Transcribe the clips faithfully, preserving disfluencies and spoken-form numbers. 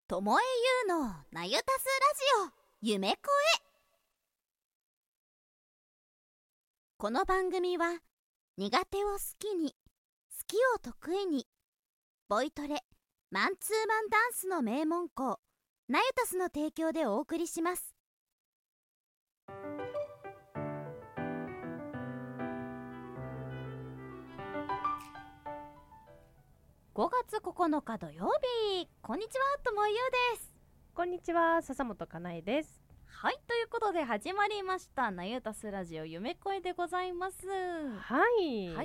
ともえゆうのなゆたすラジオ夢声。この番組は苦手を好きに、好きを得意に、ボイトレマンツーマンダンスの名門校なゆたすの提供でお送りします。ごがつここのか土曜日、こんにちは、ともゆうです。 こんにちは、笹本かなえです。 はい、ということで始まりましたなゆたすラジオ夢声でございます。 はい、 はい、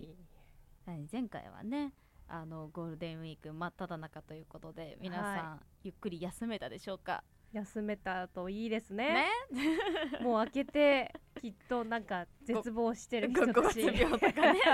前回はね、あのゴールデンウィーク真っ只中ということで、皆さん、はい、ゆっくり休めたでしょうか。 休めたといいですね。ねもう明けてきっとなんか絶望してる人たちごがつ病とかね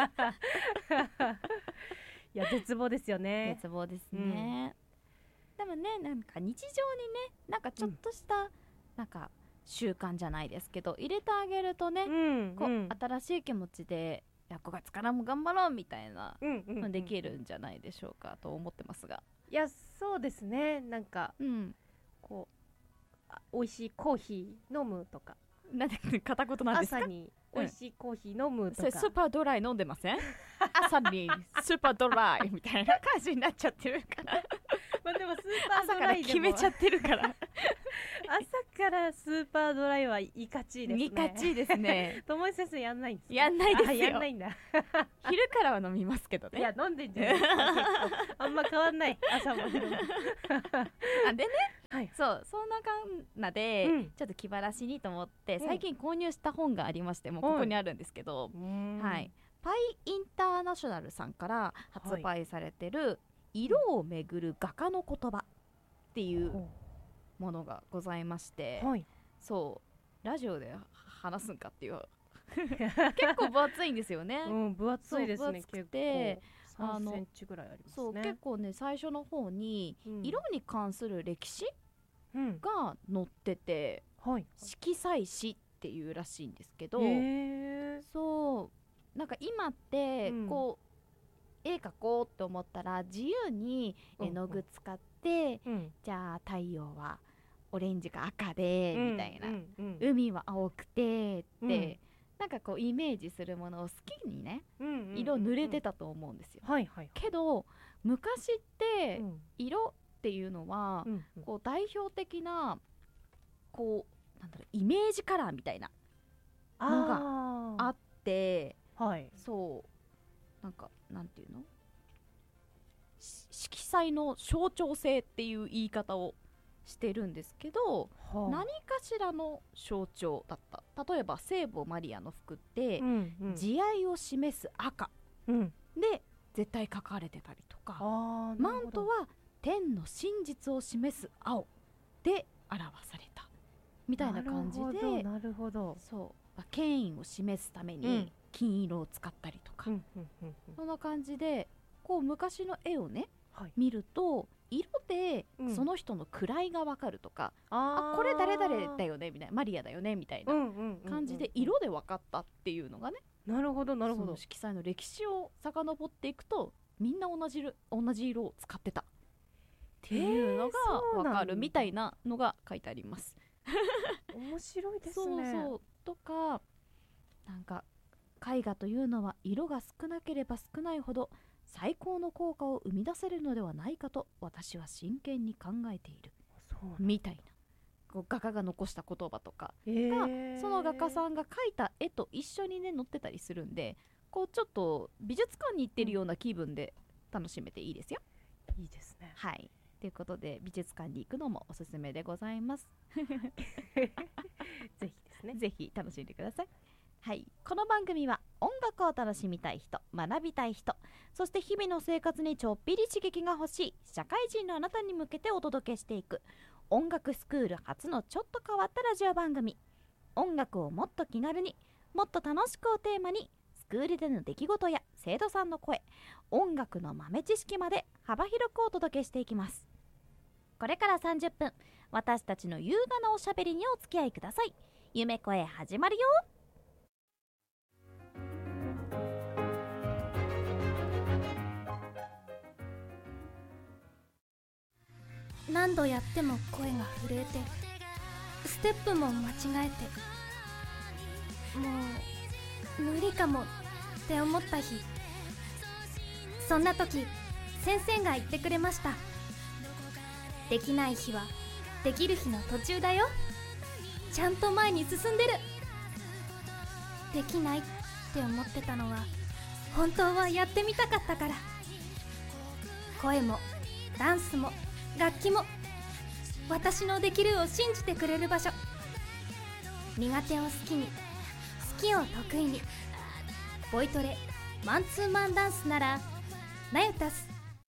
いや絶望ですよね。 絶望ですね、うん、でもね、なんか日常にね、なんかちょっとした、うん、なんか習慣じゃないですけど入れてあげるとね、うん、こう、うん、新しい気持ちでいやごがつからも頑張ろうみたいな、うんうんうん、できるんじゃないでしょうかと思ってますが。 いやそうですね、なんか、うん、こう美味しいコーヒー飲むとか、 なんで片言なんですか。 朝に美味しいコーヒー飲むとか、 うん、それスーパードライ飲んでません朝にスーパードライみたいな感じになっちゃってるからまあでもスーパードライでも朝から決めちゃってるから朝からスーパードライはいかちいですね。 いかちいですね。 ともえ先生やんないんですか。 やんないですよ。 やんないんだ昼からは飲みますけどね。 いや飲んでんじゃないですかあんま変わんない朝も昼もあでね、はい、そうそんなかんなで、うん、ちょっと気晴らしにと思って、うん、最近購入した本がありまして、もうここにあるんですけど、はい、パイインターナショナルさんから発売されてる色をめぐる画家の言葉っていうものがございまして、はい、そうラジオで話すんかっていう結構分厚いんですよね、 うん、分厚いですね。 分厚くてさんセンチぐらいありますね。 そう結構ね、最初の方に色に関する歴史が載ってて、うんはい、色彩史っていうらしいんですけど、そうなんか今ってこう、うん、絵描こうって思ったら自由に絵の具使って、うんうん、じゃあ太陽はオレンジか赤で、うん、みたいな、うんうん、海は青くてって、うん、なんかこうイメージするものを好きにね、うんうんうんうん、色塗れてたと思うんですよ、はいはいはい、けど昔って色っていうのは、うんうん、こう代表的なこうなんだろうイメージカラーみたいなのがあって、はい、そうなんかなんていうの、色彩の象徴性っていう言い方をしてるんですけど、はあ、何かしらの象徴だった。例えば聖母マリアの服って、うんうん、慈愛を示す赤、うん、で絶対書かれてたりとか、マントは天の真実を示す青で表されたみたいな感じで、 なるほど、 そう権威を示すために金色を使ったりとか、うん、そんな感じでこう昔の絵をね、はい、見ると色でその人の位が分かるとか、うん、あ, あこれ誰々だよねみたいな、マリアだよねみたいな感じで色で分かったっていうのがね、 なるほどなるほど、 色彩の歴史を遡っていくとみんな同じ同じ色を使ってたっていうのが分かるみたいなのが書いてあります面白いですね。 そうそうとか、なんか絵画というのは色が少なければ少ないほど最高の効果を生み出せるのではないかと私は真剣に考えているみたいな、こう画家が残した言葉とかが、えー、その画家さんが描いた絵と一緒にね載ってたりするんで、こうちょっと美術館に行ってるような気分で楽しめていいですよ。 いいですね。 はい、ということで美術館に行くのもおすすめでございますぜひですね、 ぜひ楽しんでください。はい、この番組は音楽を楽しみたい人、学びたい人、そして日々の生活にちょっぴり刺激が欲しい社会人のあなたに向けてお届けしていく音楽スクール初のちょっと変わったラジオ番組。音楽をもっと気軽に、もっと楽しくをテーマに、スクールでの出来事や生徒さんの声、音楽の豆知識まで幅広くお届けしていきます。これからさんじゅっぷん、私たちの優雅なおしゃべりにお付き合いください。夢声始まるよ。 何度やっても声が震えて、ステップも間違えて、もう無理かもって思った日、そんな時先生が言ってくれました。できない日はできる日の途中だよ、ちゃんと前に進んでる。できないって思ってたのは本当はやってみたかったから。声もダンスも楽器も私のできるを信じてくれる場所。苦手を好きに、好きを得意に、ボイトレマンツーマンダンスならナユタス。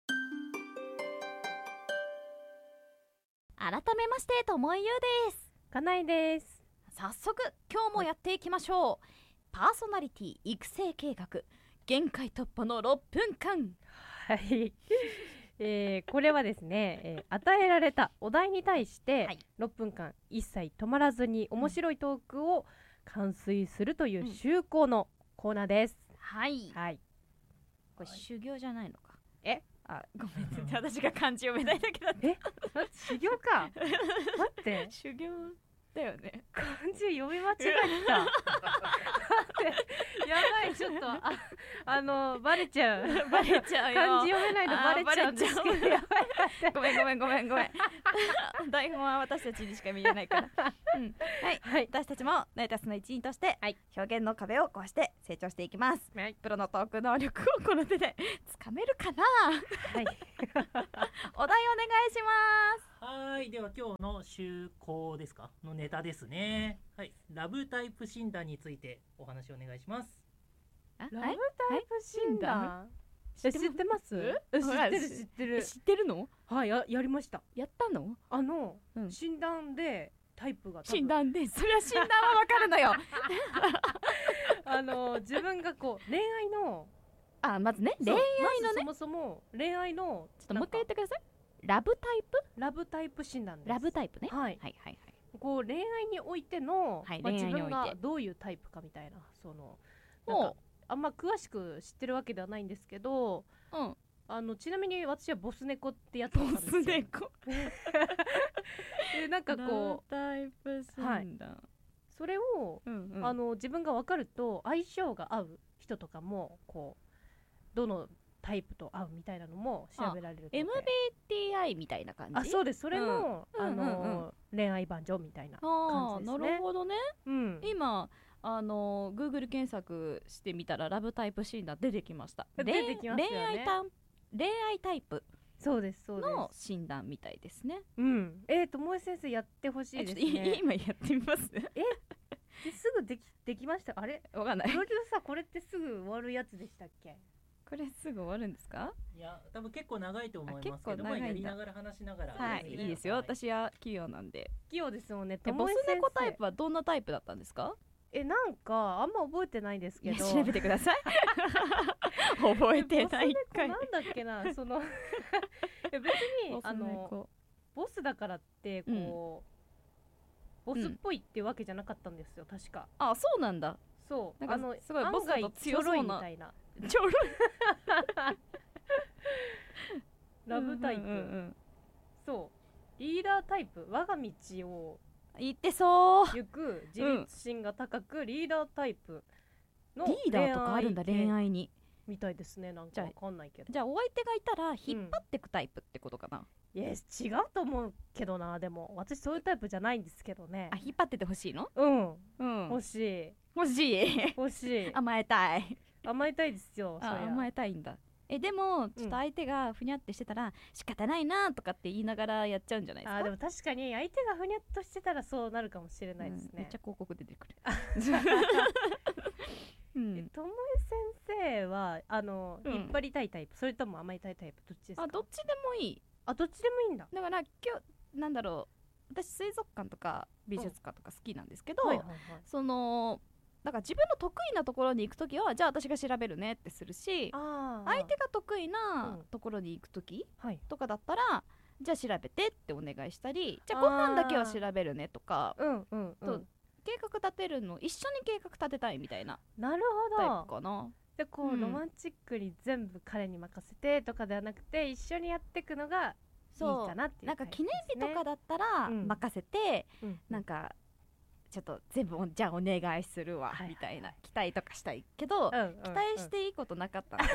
改めましてともゆうです。 かなえです。 早速今日もやっていきましょう。パーソナリティ育成計画、限界突破のろっぷんかん。 はい、えー、これはですね、えー、与えられたお題に対してろっぷんかん一切止まらずに面白いトークを完遂するという修行のコーナーです。 うん、はい、 はい、 これ修行じゃないのか。 えあ、ごめんね私が漢字読めないだけだった。 え修行か待って修行だよね。 漢字読み間違えたやばい、ちょっとああのバレちゃうバレちゃうよ。 漢字読めないのバレちゃうんですけど、やばいごめんごめんごめんごめん台本は私たちにしか見えないから、うん、はい、はい、私たちもナイタスの一員として、はい、表現の壁を壊して成長していきます、はい、プロのトーク能力をこの手でつかめるかなはいお題お願いします。 はい、では今日の修行ですかのネタですね。はい、ラブタイプ診断についてお話をお願いします。 ラブタイプ診断、知ってます？知ってる知ってる知ってるの？ はい、ややりました。 やったの？ あの、うん、診断でタイプが診断で、それは診断はわかるのよあの自分がこう恋愛のあまずね恋愛のね、 そもそも恋愛のちょっともう一回言ってください。ラブタイプ？ ラブタイプ診断です。 ラブタイプね。 はい、 はいはいはい。 こう恋愛においての、 はい、 まあ、 恋愛において自分がどういうタイプかみたいな、そのなんかあんま詳しく知ってるわけではないんですけど、うん、あのちなみに私はボス猫ってやつなんですよ。ボス猫でなんかこうラブタイプ診断、はい、 それを、うんうん、あの自分が分かると相性が合う人とかもこうどのタイプと合うみたいなのも調べられるので、 エムビーティーアイ みたいな感じ。 あ、そうです。それの、うん、あの、うんうんうん、恋愛バージョンみたいな感じですね。 なるほどね、 うん、 今あの Google 検索してみたらラブタイプ診断出てきました。 出てきますよね。 恋愛タ恋愛タイプそうですそうですの診断みたいですね。 うん。えーと萌先生やってほしいですね。 今やってみます。 えですぐできできました。あれわかんない。 プロデューサーこれってすぐ終わるやつでしたっけ？ これすぐ終わるんですか？ いや多分結構長いと思いますけど、まあ、やりながら話しながら、 はい、いいですよ。私は器用なんで。 器用ですもんね。 ボス猫タイプはどんなタイプだったんですか？ え、なんかあんま覚えてないですけど、 調べてください覚えてないかい。 なんだっけなその別にあのボスだからってこう、うん、ボスっぽいってわけじゃなかったんですよ、確か。 あ、そうなんだ。 そう、 なんかあのすごいボスだと強そうなみたいなちょろいラブタイプ、うんうんうん、そうリーダータイプ、我が道を言ってそう行く自立心が高く、うん、リーダータイプのリーダーとかあるんだ恋愛にみたいですね。なんかわかんないけど、 じゃあお相手がいたら引っ張ってくタイプってことかな。 うん、いや違うと思うけどな。でも私そういうタイプじゃないんですけどね。 あ、引っ張っててほしいの？ うん、うん、欲しい欲しい欲しい甘えたい甘えたいですよ。 あ、甘えたいんだ。え、でもちょっと相手がふにゃってしてたら、うん、仕方ないなとかって言いながらやっちゃうんじゃないですか？あ、 でも確かに相手がふにゃっとしてたらそうなるかもしれないですね。うん、 めっちゃ広告出てくるうん、ともえ先生はあの、うん、引っ張りたいタイプ、それとも甘えたいタイプ、どっちですか？ あ、どっちでもいい。 あ、どっちでもいいんだ。 だから今日なんだろう、私水族館とか美術館とか好きなんですけど、うん、はいはいはい、そのだから自分の得意なところに行くときはじゃあ私が調べるねってするし、相手が得意なところに行くときとかだったら、はい、じゃあ調べてってお願いしたり、じゃあご飯だけは調べるねとか、うんうんうん、と計画立てるの一緒に計画立てたいみたいななるほどタイプかな。 でこう、うん、ロマンチックに全部彼に任せてとかではなくて一緒にやっていくのがそういいかなっていうなんか記念日とかだだったらうん任せて、 うんなんかちょっと全部おじゃあお願いするわ、 はいはいはいみたいな期待とかしたいけど、 うんうんうん期待していいことなかったんで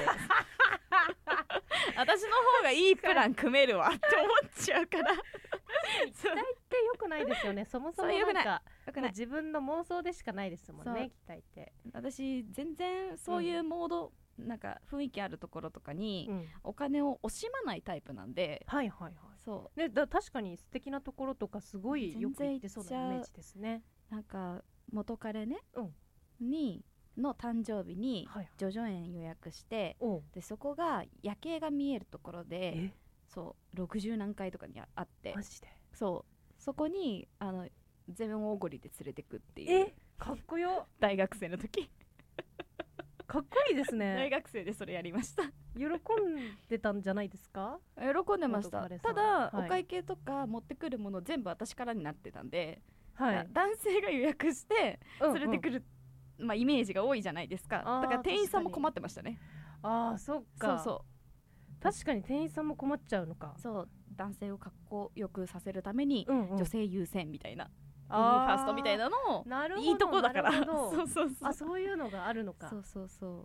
私の方がいいプラン組めるわって思っちゃうから期待って良くないですよね。そもそもそう良くないなんかよくない。 もう自分の妄想でしかないですもんそうね、期待って。 私全然そういうモード、なんか雰囲気あるところとかにうんお金を惜しまないタイプなんで、 はいはいはい。 そね、だ確かに素敵なところとかすごいよく全然言ってそうなイメージですね。 うなんか元彼ね、 うんにの誕生日にはいはい。 叙々苑予約して、 おうでそこが夜景が見えるところで、 えそうろくじゅう何階とかにああってマ、ジで。 そうそこにあの全部おごりで連れてくっていうえかっこよ。 大学生の時かっこいいです大ね。 学生でそれやりました喜んでたんじゃないですか。 喜んでました。 元彼さんただ、 はいお会計とか持ってくるもの全部私からになってたんで、 はい。 男性が予約して連れてくる。 る、まあ、イメージが多いじゃないですか。 あーだから店員さんも困ってましたね。 ああ、そっか。 そうそ確かに店員さんも困っちゃうのかう。そう男性をかっこよくさせるために、 うんうん。 女性優先みたいな、 あファーストみたいなのをなるほどいいとこだからなるほどそうそうそうあ、そういうのがあるのかそ。うそうそう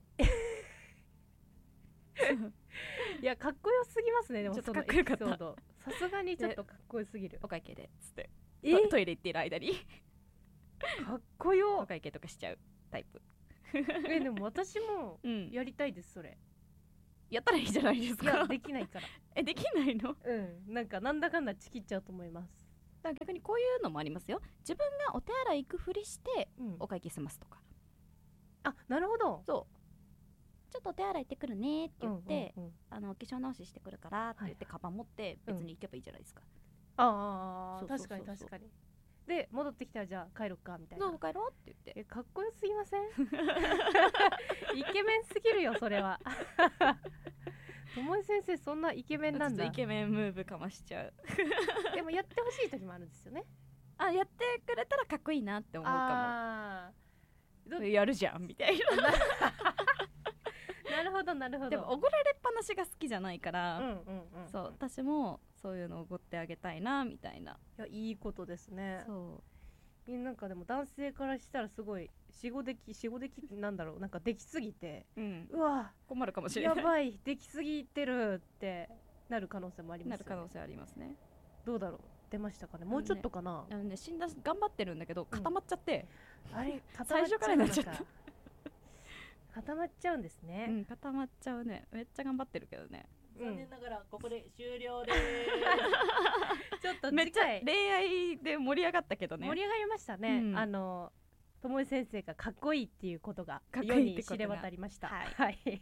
いや、かっこよすぎますね。でもちょっとそのかっこよかったエピソードさすがにちょっとかっこよすぎる。 お会計でつってえトトイレ行ってる間にかっこおよ。 会計とかしちゃうタイプ。 え、でも私もうん、 やりたいですそれ。 やったらいいじゃないですいやか。 できないから。 えできないの？ うん。なんかなんだかんだちきっちゃうと思います。 だから逆にこういうのもありますよ。自分がお手洗い行くふりしてうんお会計済ますとか、 あ、なるほど。 そうちょっとお手洗い行ってくるねって言って、 うんうんうんあのお化粧直ししてくるからって言ってカバン持って別に行けばいいじゃないですか。 ああ、 そうそうそうそう確かに確かに。で戻ってきたらじゃあ帰ろっかみたいな。 どう帰ろうって言って、 え、かっこよすぎません？イケメンすぎるよそれは。ともえ先生そんなイケメンなんだちょっとイ。ケメンムーブかましちゃう。 でもやってほしい時もあるんですよね。 あやってくれたらかっこいいなって思うかあーども。やるじゃんみたいな。 なるほどなるほど。 でもおごられっぱなしが好きじゃないから、 うんうんうん。 そう私もそういうのおごってあげたいなみたいな。 いやいいことですね。 そなんかでも男性からしたらすごい死後でき死後できってなんだろうなんかできすぎてう、うん、 うわ困るかもしれない。 やばいできすぎてるってなる可能性もありますよね。 なる可能性ありますね。 どうだろう出ましたかね。もうちょっとかな。 あのね死んだ頑張ってるんだけど固まっちゃって、 あれ最初からになっちゃった固まっちゃうのか固まっちゃうんですうね。 ん、固まっちゃうね。めっちゃ頑張ってるけどね。 うん残念ながらここで終了です。 ちょっとめっちゃ次回恋愛で盛り上がったけどね。 盛り上がりましたね。 うんあのともえ先生がかっこいいっていうことがかっこ世いいってことがに知れ渡りました。 はいはい、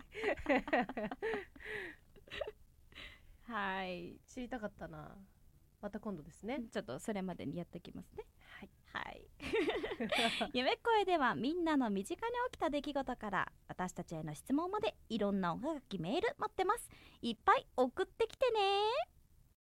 はい。 知りたかったな。また今度ですね。 ちょっとそれまでにやっておきますね。 はい。 はい。夢声ではみんなの身近に起きた出来事から私たちへの質問までいろんなおはがきメール待ってます。いっぱい送ってきてね。